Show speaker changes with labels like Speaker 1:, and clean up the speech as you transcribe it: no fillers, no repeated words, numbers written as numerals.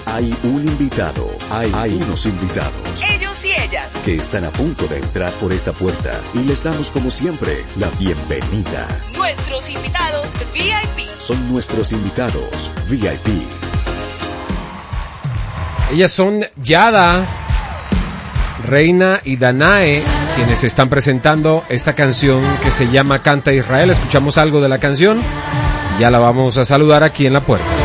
Speaker 1: Hay un invitado, hay unos invitados.
Speaker 2: Ellos y ellas.
Speaker 1: Que están a punto de entrar por esta puerta y les damos como siempre la bienvenida.
Speaker 2: Nuestros invitados VIP.
Speaker 1: Son nuestros invitados VIP.
Speaker 3: Ellas son Yada, Reina y Danae, quienes están presentando esta canción que se llama Canta Israel. Escuchamos algo de la canción y ya la vamos a saludar aquí en la puerta.